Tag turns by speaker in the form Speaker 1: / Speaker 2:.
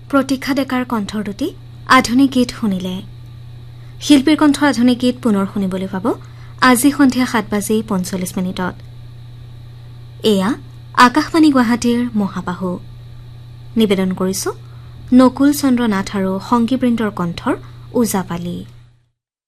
Speaker 1: প্ৰতীক্ষা ডেকাৰ কণ্ঠৰ দুটি আধুনিক গীত শুনিলে শিল্পীৰ কণ্ঠৰ আধুনিক গীত পুনৰ শুনিবলৈ পাব আজি সন্ধিয়া 7:45 এয়া আকাশবাণী গুৱাহাটীৰ মহাবাহু নিবেদন কৰিছো নকুল চন্দ্ৰ নাথ আৰু সংগীবৃন্দৰ কণ্ঠৰ ওজাপালি